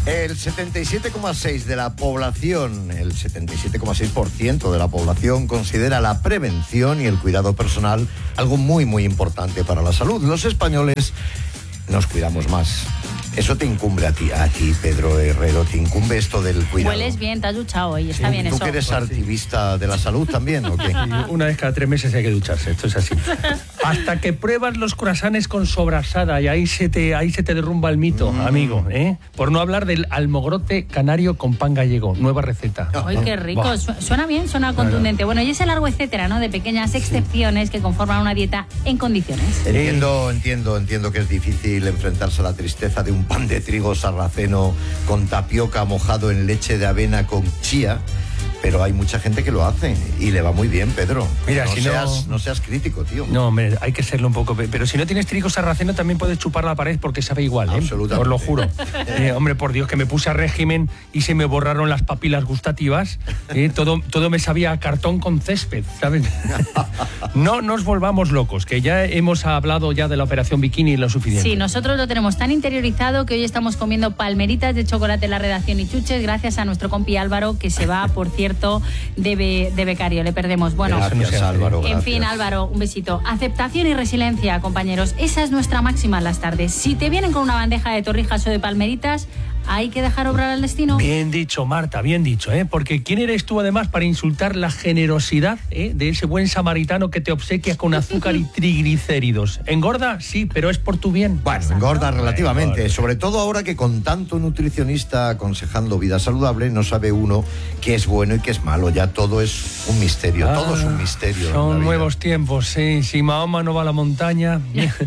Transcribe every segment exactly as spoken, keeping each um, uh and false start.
El setenta y siete coma seis de la población, el setenta y siete coma seis por ciento de la población considera la prevención y el cuidado personal algo muy, muy importante para la salud. Los españoles nos cuidamos más. Eso te incumbe a ti, a ti, Pedro Herrero, te incumbe esto del cuidado. Hueles bien, te has duchado y está ¿Tú, bien ¿Tú eso? que eres activista de la salud también o qué? Una vez cada tres meses hay que ducharse, esto es así. Hasta que pruebas los croissants con sobrasada y ahí se te, ahí se te derrumba el mito, mm. amigo, ¿eh? Por no hablar del almogrote canario con pan gallego, nueva receta. ¡Ay, qué rico! Bah. Suena bien, suena contundente. Bueno, y ese largo etcétera, ¿no? De pequeñas excepciones que conforman una dieta en condiciones. Entiendo, entiendo, entiendo que es difícil enfrentarse a la tristeza de un pan de trigo sarraceno con tapioca mojado en leche de avena con chía, pero hay mucha gente que lo hace y le va muy bien, Pedro. Mira, no, si seas, no... no seas crítico, tío. No, hombre, hay que serlo un poco. Pero si no tienes trigo sarraceno también puedes chupar la pared porque sabe igual, ¿eh? Absolutamente. Os lo juro. eh, hombre, por Dios, que me puse a régimen y se me borraron las papilas gustativas. ¿eh? Todo, todo me sabía a cartón con césped, ¿sabes? No nos volvamos locos, que ya hemos hablado ya de la operación bikini lo suficiente. Sí, nosotros lo tenemos tan interiorizado que hoy estamos comiendo palmeritas de chocolate en la redacción y chuches gracias a nuestro compi Álvaro, que se va, por cierto, de de becario, le perdemos. Bueno, gracias, Álvaro. En gracias. fin, Álvaro, un besito. Aceptación y resiliencia, compañeros. Esa es nuestra máxima en las tardes. Si te vienen con una bandeja de torrijas o de palmeritas, hay que dejar obrar al destino. Bien dicho, Marta, bien dicho, ¿eh? Porque ¿quién eres tú además para insultar la generosidad ¿eh? de ese buen samaritano que te obsequia con azúcar y triglicéridos? ¿Engorda? Sí, pero es por tu bien. Bueno, engorda relativamente, engorda. Sobre todo ahora que con tanto nutricionista aconsejando vida saludable, no sabe uno qué es bueno y qué es malo. Ya todo es un misterio, ah, todo es un misterio. Son nuevos tiempos, sí. Si Mahoma no va a la montaña...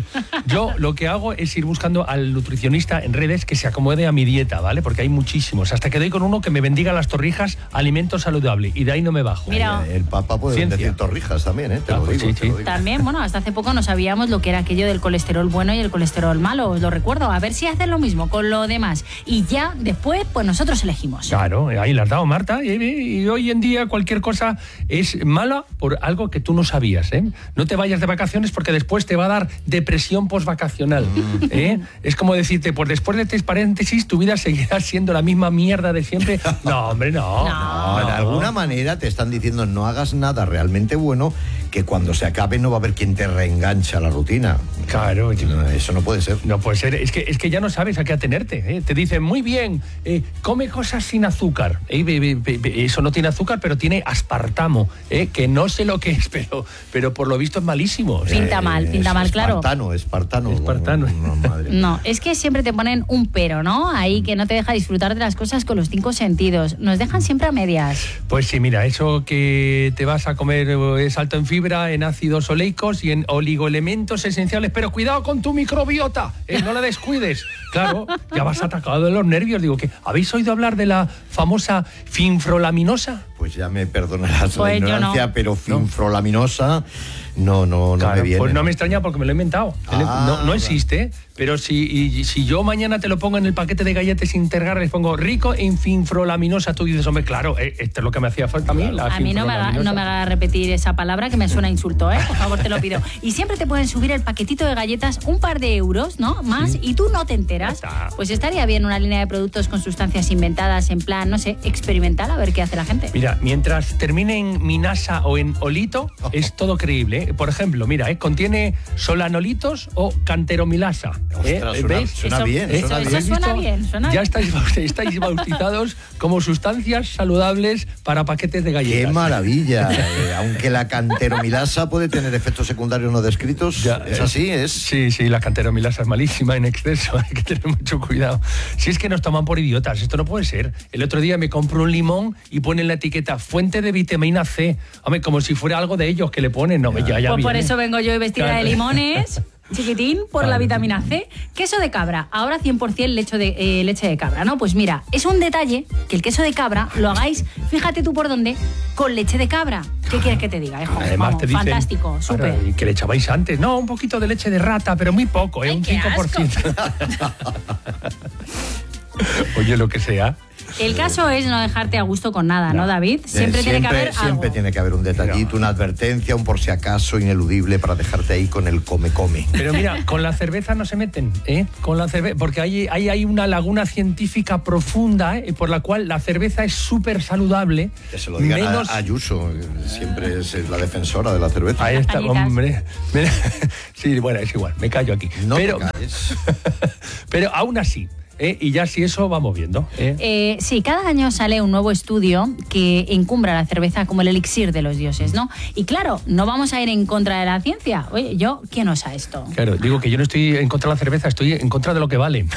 Yo lo que hago es ir buscando al nutricionista en redes que se acomode a mi dieta, ¿vale? Porque hay muchísimos. Hasta que doy con uno que me bendiga las torrijas, alimento saludable. Y de ahí no me bajo. Mira, el Papa puede Ciencia. decir torrijas también, ¿eh? Te claro, lo digo, sí, te sí. lo digo. También, bueno, hasta hace poco no sabíamos lo que era aquello del colesterol bueno y el colesterol malo. Os lo recuerdo. A ver si hacen lo mismo con lo demás. Y ya después, pues nosotros elegimos. Claro, ahí la has dado, Marta. Y, y hoy en día cualquier cosa es mala por algo que tú no sabías, ¿eh? No te vayas de vacaciones porque después te va a dar depresión postvacacional. ¿eh? Es como decirte, pues después de tres paréntesis, tu vida seguirá siendo la misma mierda de siempre. No, hombre, no. No. No, de alguna manera te están diciendo no hagas nada realmente bueno, que cuando se acabe no va a haber quien te reengancha a la rutina. Claro. No, eso no puede ser. No puede ser. Es que, es que ya no sabes a qué atenerte. ¿eh? Te dicen, muy bien, eh, come cosas sin azúcar. Eh, be, be, be, eso no tiene azúcar, pero tiene aspartamo, eh, que no sé lo que es, pero, pero por lo visto es malísimo. Pinta mal, pinta es, mal, claro. Espartano, espartano. Espartano. No, madre. No, es que siempre te ponen un pero, ¿no? Ahí que no te deja disfrutar de las cosas con los cinco sentidos. Nos dejan siempre a medias. Pues sí, mira, eso que te vas a comer es alto en fibra, en ácidos oleicos y en oligoelementos esenciales, pero cuidado con tu microbiota, ¿eh? No la descuides. Claro, ya vas atacado de los nervios. Digo, que ¿habéis oído hablar de la famosa finfrolaminosa? Pues ya me perdonarás pues la ignorancia, no. pero finfrolaminosa no, no, no claro, me viene. Pues no me extraña porque me lo he inventado. Ah, no, no existe, pero si, y, si yo mañana te lo pongo en el paquete de galletas Intergar, les pongo rico en finfrolaminosa, tú dices, hombre, claro, eh, esto es lo que me hacía falta a mí. La a mí no me, haga, no me haga repetir esa palabra que me suena a insulto, ¿eh? Por favor, te lo pido. Y siempre te pueden subir el paquetito de galletas un par de euros, ¿no? Más, sí. Y tú no te enteras. Pues estaría bien una línea de productos con sustancias inventadas en plan, no sé, experimental, a ver qué hace la gente. Mira, mientras termine en minasa o en olito, oh. es todo creíble, ¿eh? Por ejemplo, mira, ¿eh? Contiene solanolitos o canteromilasa. ¿eh? Ostras, suena, ¿Veis? suena eso, bien. Eso, suena eso bien. suena bien. Suena ya bien. estáis, estáis bautizados como sustancias saludables para paquetes de galletas. ¡Qué maravilla! eh, aunque la canteromilasa puede tener efectos secundarios no descritos, ya, ¿es así? ¿Es? Sí, sí, la canteromilasa es malísima en exceso, hay que tener mucho cuidado. Si es que nos toman por idiotas, esto no puede ser. El otro día me compro un limón y ponen la etiqueta fuente de vitamina C. Hombre, como si fuera algo de ellos que le ponen. No, ya, ya pues por viene. eso vengo yo vestida claro. de limones, chiquitín, por claro. la vitamina C. Queso de cabra, ahora cien por ciento leche de, eh, leche de cabra, ¿no? Pues mira, es un detalle que el queso de cabra lo hagáis, fíjate tú por dónde, con leche de cabra. ¿Qué quieres que te diga, hijo? Además Vamos, te dicen, fantástico, súper. ¿Y que le echabais antes? No, un poquito de leche de rata, pero muy poco, ¿eh? Ay, un cinco por ciento. Oye, lo que sea. El caso es no dejarte a gusto con nada, ¿no, David? Siempre, eh, tiene que haber Siempre algo. tiene que haber un detallito, una advertencia, un por si acaso ineludible para dejarte ahí con el come-come. Pero mira, con la cerveza no se meten, ¿eh? Con la cerveza, porque hay, hay, hay una laguna científica profunda, ¿eh? Por la cual la cerveza es súper saludable. Que se lo digan menos... a, a Ayuso, siempre es la defensora de la cerveza. Ahí está, Añitas. hombre. Mira, sí, bueno, es igual, me callo aquí. No pero, te calles. pero aún así, ¿eh? Y ya si eso vamos viendo. ¿eh? Eh, sí, cada año sale un nuevo estudio que encumbra la cerveza como el elixir de los dioses, ¿no? Y claro, no vamos a ir en contra de la ciencia. Oye, yo, ¿quién osa esto? Claro, digo que yo no estoy en contra de la cerveza, estoy en contra de lo que vale.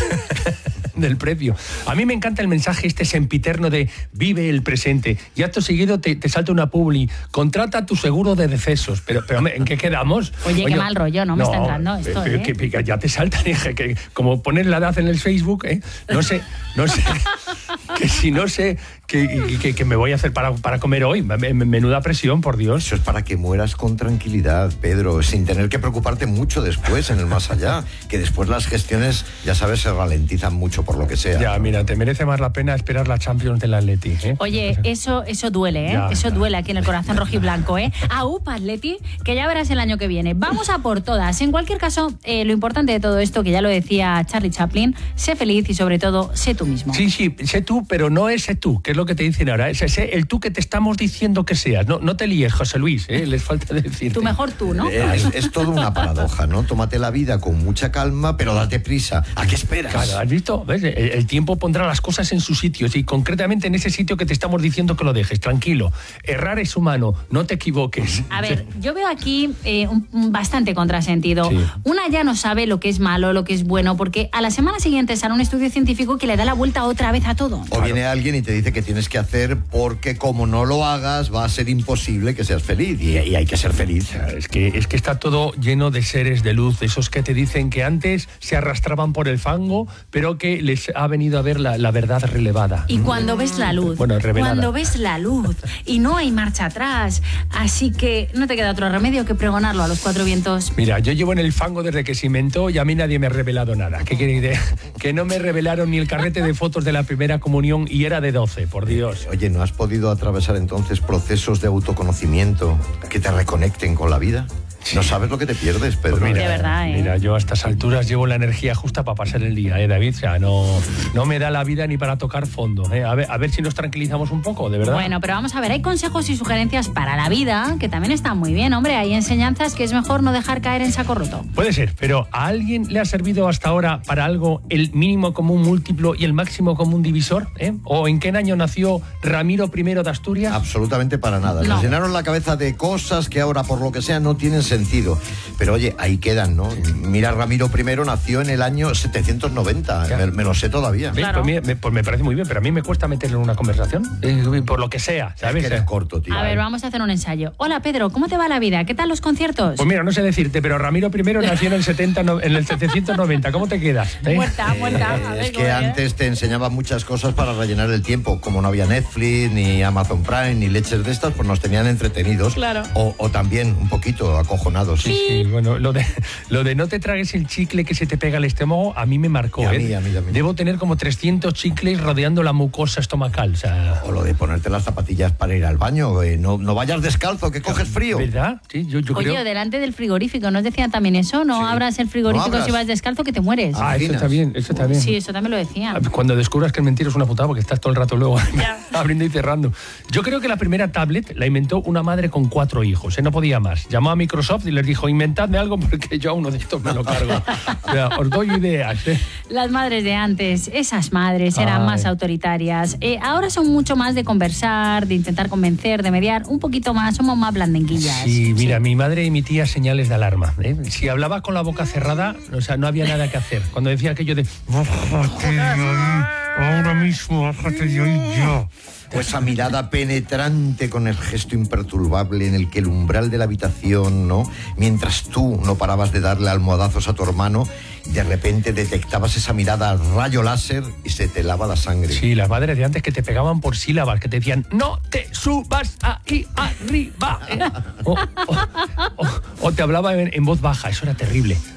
Del precio. A mí me encanta el mensaje este sempiterno de vive el presente y acto seguido te, te salta una publi, contrata tu seguro de decesos. Pero, pero ¿en qué quedamos? Oye, qué mal rollo, no me está entrando esto, que, ¿eh? que, que ya te saltan, que, que, como poner la edad en el Facebook, ¿eh? No sé, no sé, que si no sé que, que, que me voy a hacer para, para comer hoy, menuda presión, por Dios. Eso es para que mueras con tranquilidad, Pedro, sin tener que preocuparte mucho después, en el más allá, que después las gestiones, ya sabes, se ralentizan mucho por lo que sea. Ya, mira, te merece más la pena esperar la Champions del Atleti, ¿eh? Oye, eso, eso duele, ¿eh? Ya, eso ya. duele aquí en el corazón rojiblanco, ¿eh? Aupa, Atleti, que ya verás el año que viene. Vamos a por todas. En cualquier caso, eh, lo importante de todo esto, que ya lo decía Charlie Chaplin, sé feliz y sobre todo, sé tú mismo. Sí, sí, sé tú, pero no ese tú, que es lo que te dicen ahora. Es ese, el tú que te estamos diciendo que seas. No, no te líes, José Luis, ¿eh? Les falta decirte. Tú mejor tú, ¿no? Eh, Es, es todo una paradoja, ¿no? Tómate la vida con mucha calma, pero date prisa. ¿A qué esperas? Claro, ¿has visto? ¿Ves? El, el tiempo pondrá las cosas en su sitio, y concretamente en ese sitio que te estamos diciendo que lo dejes. Tranquilo. Errar es humano, no te equivoques. A ver, yo veo aquí eh, un, un bastante contrasentido. Sí. Una ya no sabe lo que es malo, lo que es bueno, porque a la semana siguiente sale un estudio científico que le da la vuelta otra vez a todo. O viene alguien y te dice que tienes que hacer porque como no lo hagas va a ser imposible que seas feliz y, y hay que ser feliz. Es que, es que está todo lleno de seres de luz, de esos que te dicen que antes se arrastraban por el fango, pero que les ha venido a ver la, la verdad relevada. Y cuando ves la luz, Bueno, revelada. cuando ves la luz y no hay marcha atrás, así que no te queda otro remedio que pregonarlo a los cuatro vientos. Mira, yo llevo en el fango desde que se inventó y a mí nadie me ha revelado nada. ¿Qué quiere decir? Que no me revelaron ni el carrete de fotos de la primera comunión y era de doce, por Dios. Oye, ¿no has podido atravesar entonces procesos de autoconocimiento que te reconecten con la vida? No sabes lo que te pierdes, Pedro. Pues mira, De verdad, ¿eh? Mira, yo a estas alturas llevo la energía justa para pasar el día, ¿eh, David? O sea, no, no me da la vida ni para tocar fondo, ¿eh? A ver, a ver si nos tranquilizamos un poco, de verdad. Bueno, pero vamos a ver, hay consejos y sugerencias para la vida que también están muy bien, hombre. Hay enseñanzas que es mejor no dejar caer en saco roto. Puede ser, pero ¿a alguien le ha servido hasta ahora para algo el mínimo común múltiplo y el máximo común divisor? ¿eh? ¿O en qué año nació Ramiro primero de Asturias? Absolutamente para nada. No. Nos llenaron la cabeza de cosas que ahora, por lo que sea, no tienen sentido. Pero oye, ahí quedan, ¿no? Mira, Ramiro primero nació en el año setecientos noventa. Ya. Me, me lo sé todavía. ¿Ves? Claro. Pues, me, me- pues me parece muy bien, pero a mí me cuesta meterlo en una conversación, eh, por lo que sea, Es ¿sabes? que eres corto, tío. A ver, vamos a hacer un ensayo. Hola, Pedro, ¿cómo te va la vida? ¿Qué tal los conciertos? Pues mira, no sé decirte, pero Ramiro primero nació en el, setenta, no- en el setecientos noventa. ¿Cómo te quedas? eh? Muerta, muerta. Eh, A ver, es ¿cómo que es? antes te enseñaba muchas cosas para rellenar el tiempo. Como no había Netflix, ni Amazon Prime, ni leches de estas, pues nos tenían entretenidos. Claro. O, o también un poquito acojonados. Sí, sí, bueno, lo de, lo de no te tragues el chicle que se te pega al estómago, a mí me marcó. Y a ¿eh? mí, a mí, a mí. Debo tener como trescientos chicles rodeando la mucosa estomacal. O sea, O lo de ponerte las zapatillas para ir al baño. eh, no, no vayas descalzo, que coges frío. ¿verdad? Sí, yo, yo Oye, creo. o delante del frigorífico, ¿nos decían también eso? No Sí. abras el frigorífico No abras. si vas descalzo que te mueres. Ah, eso está bien, eso está bien. Sí, eso también lo decían. Cuando descubras que el mentira es una putada porque estás todo el rato luego Ya. abriendo y cerrando. Yo creo que la primera tablet la inventó una madre con cuatro hijos, ¿eh? No podía más. Llamó a Microsoft y les dijo, inventadme algo porque yo a uno de estos me lo cargo. O sea, os doy ideas, ¿eh? Las madres de antes, esas madres eran Ay. más autoritarias. Eh, ahora son mucho más de conversar, de intentar convencer, de mediar, un poquito más, somos más blandenguillas. Sí, mira, mi madre emitía señales de alarma. ¿eh? Si hablaba con la boca cerrada, o sea, no había nada que hacer. Cuando decía aquello de... "Bájate de ahí, ahora mismo, bájate de ahí ya". O esa mirada penetrante con el gesto imperturbable en el que el umbral de la habitación, ¿no? Mientras tú no parabas de darle almohadazos a tu hermano, de repente detectabas esa mirada al rayo láser y se te lava la sangre. Sí, las madres de antes que te pegaban por sílabas, que te decían, no te subas ahí arriba. ¿eh? O, o- o- o te hablaba en, en voz baja, eso era terrible.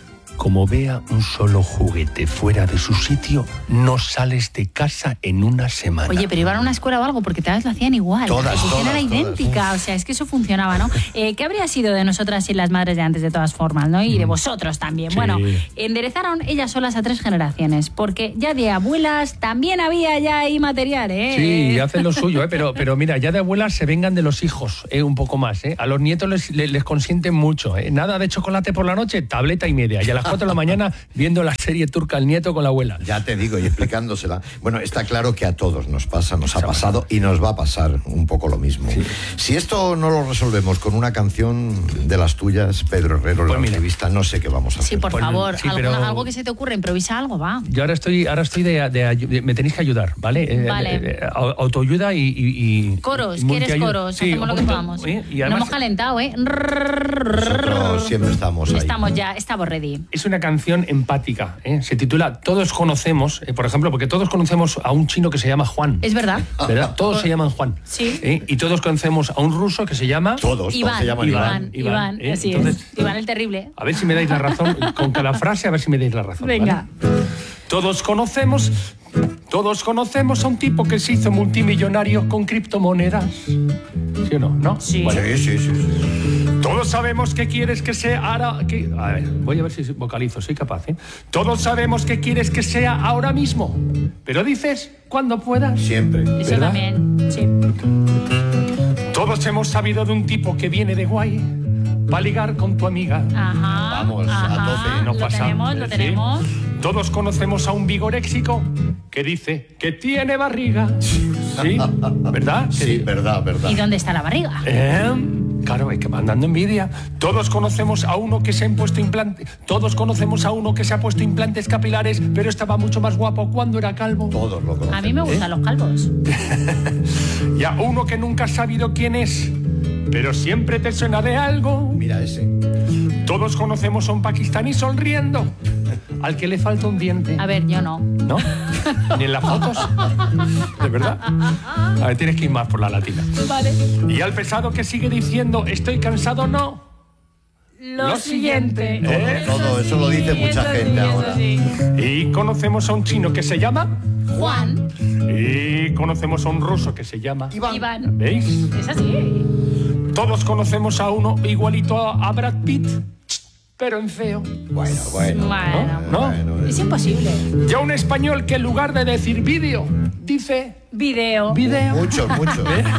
como vea un solo juguete fuera de su sitio, no sales de casa en una semana. Oye, pero iban a una escuela o algo, porque todas lo hacían igual. Todas, la ejecución todas, era idéntica, todas. o sea, es que eso funcionaba, ¿no? Eh, ¿Qué habría sido de nosotras sin las madres de antes, de todas formas, ¿no? Y de vosotros también. Sí. Bueno, enderezaron ellas solas a tres generaciones, porque ya de abuelas también había ya ahí material, ¿eh? Sí, hacen lo suyo, ¿eh? pero, pero mira, ya de abuelas se vengan de los hijos, ¿eh? Un poco más, ¿eh? A los nietos les, les, les consienten mucho, ¿eh? Nada de chocolate por la noche, tableta y media. Y a las cuatro de la mañana viendo la serie turca El Nieto con la abuela. Ya te digo, y explicándosela. Bueno, está claro que a todos nos pasa, nos ha pasado y nos va a pasar un poco lo mismo. Sí. Si esto no lo resolvemos con una canción de las tuyas, Pedro Herrero, pues la mira. entrevista, no sé qué vamos a hacer. Sí, por Pues, favor, sí, alguna, pero- algo que se te ocurra, improvisa algo, va. Yo ahora estoy, ahora estoy de, de, de- me tenéis que ayudar, ¿vale? Eh, Vale. eh, eh, autoayuda y, y, y Coros, y ¿quieres multiayuda. coros? Sí, Hacemos un lo que poquito, podamos. ¿eh? Y no además hemos calentado, ¿eh? Nosotros siempre estamos ahí. Estamos ya, estamos ready. es una canción empática, ¿eh? Se titula Todos conocemos, eh, por ejemplo, porque todos conocemos a un chino que se llama Juan. Es verdad. ¿Verdad? Todos se llaman Juan. Sí. ¿Eh? Y todos conocemos a un ruso que se llama... Todos, todos Iván, se llaman Iván, Iván. Iván, Iván, ¿eh? así Entonces- es. Iván el terrible. A ver si me dais la razón, con cada frase a ver si me dais la razón. Venga. ¿vale? Todos conocemos, todos conocemos a un tipo que se hizo multimillonario con criptomonedas. ¿Sí o no? ¿No? Sí. Bueno, Sí, sí, sí, sí. todos sabemos que quieres que sea ahora... Que, a ver, voy a ver si vocalizo, soy capaz, ¿eh? Todos sabemos que quieres que sea ahora mismo, pero dices cuando puedas. Siempre. Eso ¿Verdad? también, sí. Todos hemos sabido de un tipo que viene de guay para ligar con tu amiga. Ajá. Vamos, a ajá, tope. No lo pasa, tenemos, lo ¿sí? tenemos. Todos conocemos a un vigoréxico que dice que tiene barriga. ¿Sí? ¿Verdad? Sí, verdad, verdad. ¿Y dónde está la barriga? ¿Eh? Claro, hay que mandando envidia. Todos conocemos a uno que se ha impuesto implantes. Todos conocemos a uno que se ha puesto implantes capilares, pero estaba mucho más guapo cuando era calvo. Todos lo conocemos. A mí me gustan los calvos. Y a uno que nunca has sabido quién es, pero siempre te suena de algo. Mira ese. Todos conocemos a un pakistaní sonriendo, al que le falta un diente. A ver, yo no. ¿No? Ni en las fotos. ¿De verdad? A ver, tienes que ir más por la latina. Vale. Y al pesado que sigue diciendo, estoy cansado, no. Lo, Lo siguiente. siguiente. ¿Eh? Todo eso lo dice mucha eso gente sí, eso ahora. sí. Y conocemos a un chino que se llama... Juan, Y conocemos a un ruso que se llama... Iván. Iván. ¿Veis? Es así. Todos conocemos a uno igualito a a Brad Pitt, pero en feo. Bueno, bueno. Bueno. ¿No? Bueno, Es imposible. Y a un español que en lugar de decir vídeo, dice Video. video. Muchos, muchos.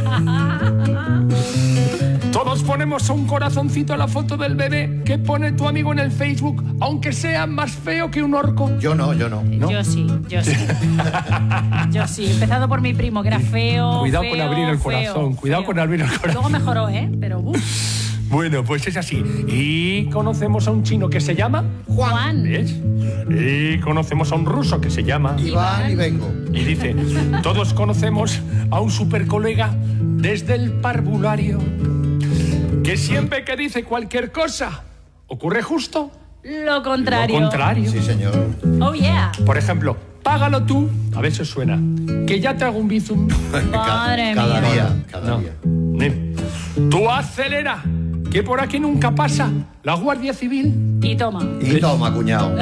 Todos ponemos un corazoncito a la foto del bebé que pone tu amigo en el Facebook, aunque sea más feo que un orco. Yo no, yo no. ¿No? Yo sí, yo sí. Yo sí. Empezado por mi primo, que era feo. Cuidado feo, con abrir el feo, corazón, cuidado feo. con abrir el corazón. Luego mejoró, ¿eh? Pero, uff. Bueno, pues es así. Y conocemos a un chino que se llama... Juan. ¿Ves? Y conocemos a un ruso que se llama... Iván y vengo. Y dice, todos conocemos a un super colega desde el parvulario, que siempre que dice cualquier cosa, ocurre justo Lo contrario. lo contrario. Sí, señor. Oh, yeah. Por ejemplo, págalo tú, a ver si os suena, que ya te hago un bizum. Madre Cada mía. día, cada No. día. Nen, tú acelera, que por aquí nunca pasa la Guardia Civil. Y toma. Y toma, cuñado.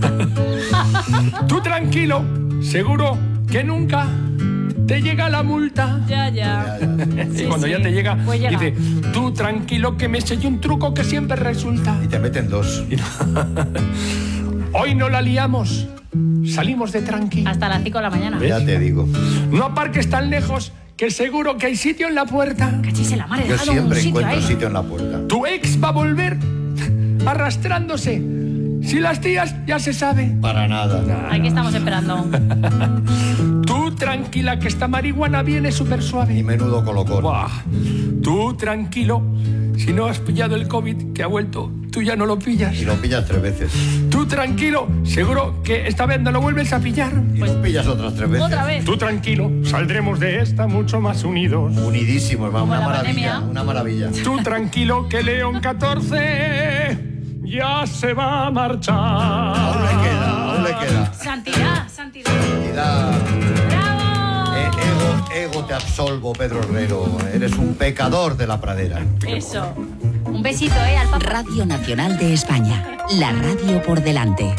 Tú tranquilo, seguro que nunca te llega la multa. Ya, ya. Ya, ya. Y Sí, cuando sí. ya te llega, Pues llega. dice, tú tranquilo que me sellé un truco que siempre resulta. Y te meten dos. Hoy no la liamos, salimos de tranqui. Hasta las cinco de la mañana. ¿Ves? Ya te digo. No aparques tan lejos, que seguro que hay sitio en la puerta. Cachise la madre, Yo dejado un siempre sitio encuentro ahí. sitio en la puerta. Tu ex va a volver arrastrándose. Si las tías ya se sabe. Para nada. Aquí estamos esperando. Tú tranquila que esta marihuana viene súper Y suave. menudo colocón. Buah. Tú tranquilo, si no has pillado el COVID que ha vuelto, tú ya no lo pillas. Y lo pillas tres veces. Tú tranquilo, seguro que esta vez no lo vuelves a pillar. Y lo pillas otras tres veces. Otra vez. Tú tranquilo, saldremos de esta mucho más unidos. Unidísimos, va, una la maravilla. pandemia. Una maravilla. Tú tranquilo que León catorce ya se va a marchar. Aún le queda, aún le queda. Santidad, santidad. Santidad. ¡Bravo! Eh, ego, ego te absolvo, Pedro Herrero. Eres un pecador de la pradera. Eso. Un besito, ¿eh? Al papá. Radio Nacional de España. La radio por delante.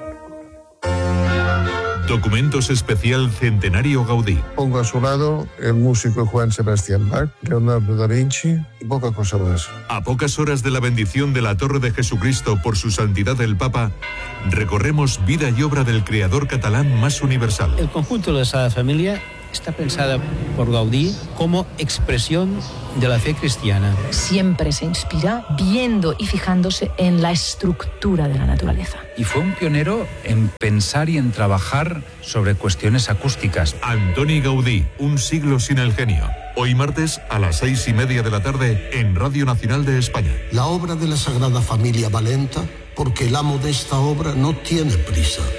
Documentos especial Centenario Gaudí. Pongo a su lado el músico Juan Sebastián Bach, Leonardo da Vinci y poca cosa más. A pocas horas de la bendición de la Torre de Jesucristo por su santidad el Papa, recorremos vida y obra del creador catalán más universal. El conjunto de la Sagrada Familia está pensada por Gaudí como expresión de la fe cristiana. Siempre se inspira viendo y fijándose en la estructura de la naturaleza. Y fue un pionero en pensar y en trabajar sobre cuestiones acústicas. Antoni Gaudí, un siglo sin el genio. Hoy martes a las seis y media de la tarde en Radio Nacional de España. La obra de la Sagrada Familia va lenta porque el amo de esta obra no tiene prisa.